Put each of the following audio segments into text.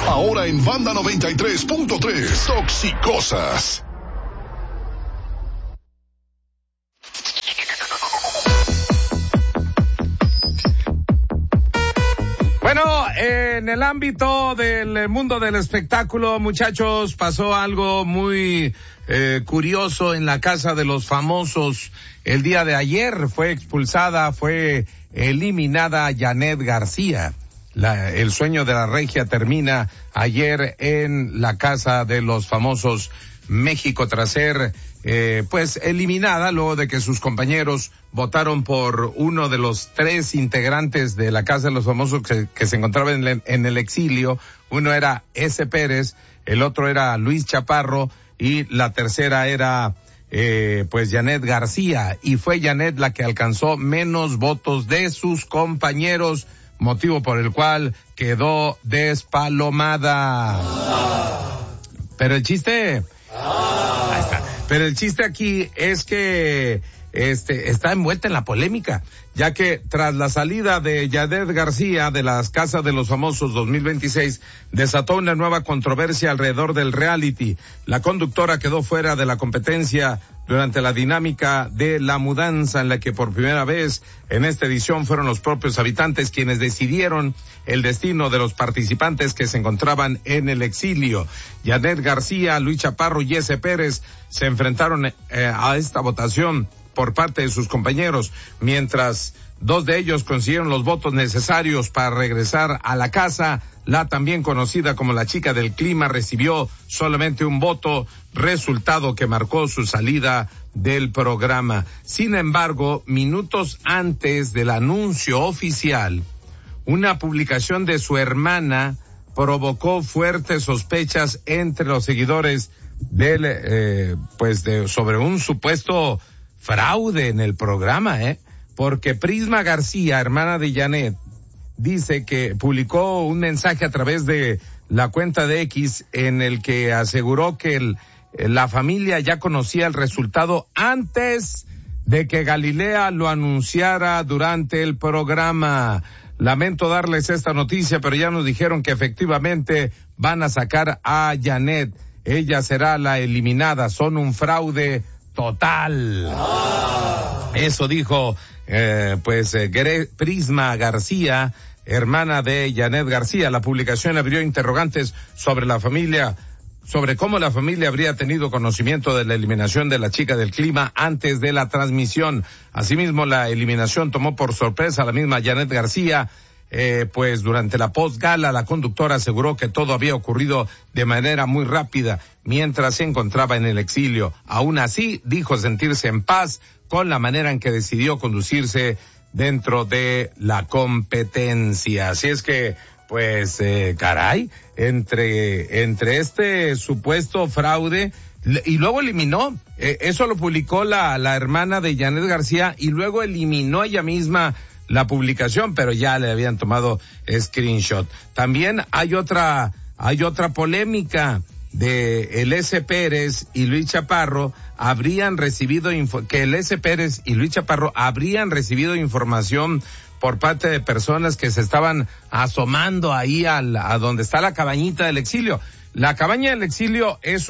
Ahora en Banda 93.3, Toxicosas. Bueno, en el ámbito del mundo del espectáculo, muchachos, pasó algo muy curioso en la Casa de los Famosos. El día de ayer fue eliminada Janet García. El sueño de la regia termina ayer en la Casa de los Famosos México tras ser eliminada luego de que sus compañeros votaron por uno de los 3 integrantes de la Casa de los Famosos que se encontraba en el exilio. Uno era S. Pérez, el otro era Luis Chaparro y la tercera era Janet García, y fue Janet la que alcanzó menos votos de sus compañeros, motivo por el cual quedó despalomada. Pero el chiste aquí es que está envuelta en la polémica, ya que tras la salida de Janet García de las Casas de los Famosos 2026, desató una nueva controversia alrededor del reality. La conductora quedó fuera de la competencia durante la dinámica de la mudanza, en la que por primera vez en esta edición fueron los propios habitantes quienes decidieron el destino de los participantes que se encontraban en el exilio. Janet García, Luis Chaparro y S. Pérez se enfrentaron a esta votación por parte de sus compañeros, mientras 2 de ellos consiguieron los votos necesarios para regresar a la casa. La también conocida como la chica del clima recibió solamente un voto, resultado que marcó su salida del programa. Sin embargo, minutos antes del anuncio oficial, una publicación de su hermana provocó fuertes sospechas entre los seguidores sobre un supuesto fraude en el programa, porque Prisma García, hermana de Janet, dice que publicó un mensaje a través de la cuenta de X en el que aseguró que la familia ya conocía el resultado antes de que Galilea lo anunciara durante el programa. Lamento darles esta noticia, pero ya nos dijeron que efectivamente van a sacar a Janet. Ella será la eliminada. Son un fraude total. Eso dijo Prisma García, hermana de Janet García. La publicación abrió interrogantes sobre cómo la familia habría tenido conocimiento de la eliminación de la chica del clima antes de la transmisión. Asimismo, la eliminación tomó por sorpresa a la misma Janet García. Durante la postgala, la conductora aseguró que todo había ocurrido de manera muy rápida mientras se encontraba en el exilio. Aún así, dijo sentirse en paz con la manera en que decidió conducirse dentro de la competencia. Así es que, entre este supuesto fraude, y luego eliminó, eso lo publicó la hermana de Janet García, y luego eliminó ella misma la publicación, pero ya le habían tomado screenshot. También hay otra polémica de el S. Pérez y Luis Chaparro habrían recibido información por parte de personas que se estaban asomando ahí a donde está la cabañita del exilio. La cabaña del exilio es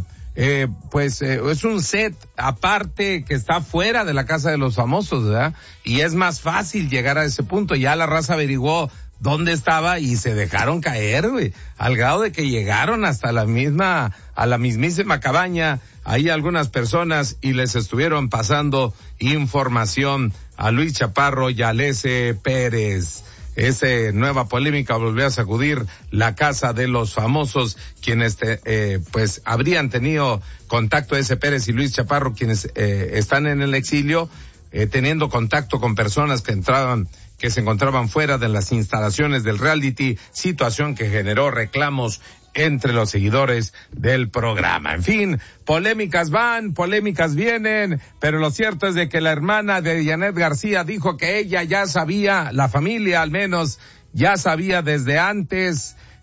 es un set aparte que está fuera de la Casa de los Famosos, ¿verdad? Y es más fácil llegar a ese punto. Ya la raza averiguó dónde estaba y se dejaron caer, güey, al grado de que llegaron hasta a la mismísima cabaña, ahí algunas personas, y les estuvieron pasando información a Luis Chaparro y a S. Pérez. Esa nueva polémica volvió a sacudir la Casa de los Famosos, quienes habrían tenido contacto S. Pérez y Luis Chaparro, quienes están en el exilio, teniendo contacto con personas que se encontraban fuera de las instalaciones del reality, situación que generó reclamos entre los seguidores del programa. En fin, polémicas van, polémicas vienen, pero lo cierto es de que la hermana de Janet García dijo que ella ya sabía, la familia al menos, ya sabía desde antes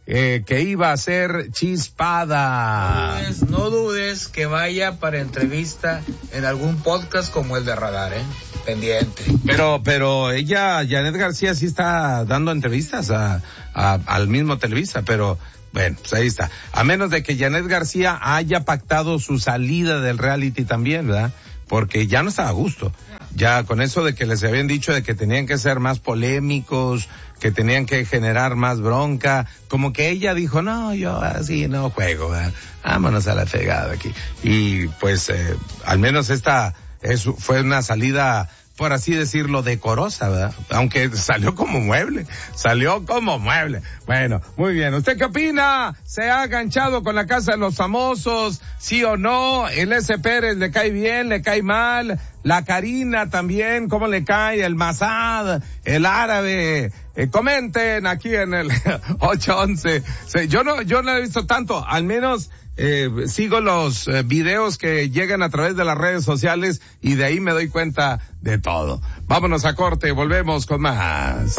que iba a ser chispada. No dudes que vaya para entrevista en algún podcast como el de Radar, pendiente. Pero ella, Janet García, sí está dando entrevistas al mismo Televisa, pero bueno, pues ahí está. A menos de que Janet García haya pactado su salida del reality también, ¿verdad? Porque ya no estaba a gusto. Ya con eso de que les habían dicho de que tenían que ser más polémicos, que tenían que generar más bronca, como que ella dijo, no, yo así no juego, ¿verdad? Vámonos a la fregada aquí. Y pues, al menos fue una salida, por así decirlo, decorosa, ¿verdad? Aunque salió como mueble. Bueno, muy bien. ¿Usted qué opina? ¿Se ha ganchado con la Casa de los Famosos? ¿Sí o no? ¿El S. Pérez le cae bien, le cae mal? La Karina también, ¿cómo le cae? El Mazad, el árabe. Comenten aquí en el 811. Sí, yo no he visto tanto, al menos sigo los videos que llegan a través de las redes sociales y de ahí me doy cuenta de todo. Vámonos a corte, volvemos con más.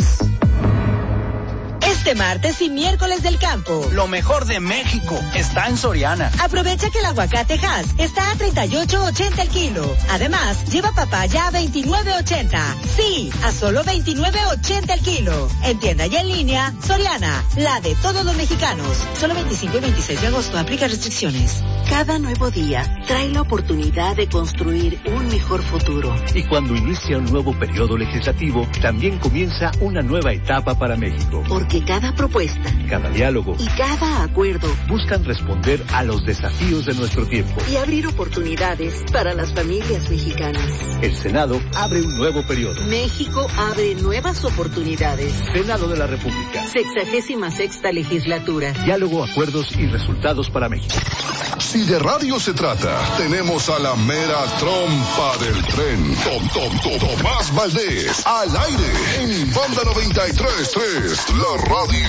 Este martes y miércoles del campo. Lo mejor de México está en Soriana. Aprovecha que el aguacate Hass está a 38.80 el kilo. Además, lleva papaya a 29.80. Sí, a solo 29.80 el kilo. En tienda y en línea, Soriana, la de todos los mexicanos. Solo 25 y 26 de agosto, aplica restricciones. Cada nuevo día trae la oportunidad de construir un mejor futuro. Y cuando inicia un nuevo periodo legislativo, también comienza una nueva etapa para México. Porque cada propuesta, cada diálogo y cada acuerdo buscan responder a los desafíos de nuestro tiempo y abrir oportunidades para las familias mexicanas. El Senado abre un nuevo periodo. México abre nuevas oportunidades. Senado de la República. 66ª legislatura. Diálogo, acuerdos y resultados para México. Si de radio se trata, tenemos a la mera trompa del tren. Tomás Valdés, al aire, en Banda 93.3, la radio.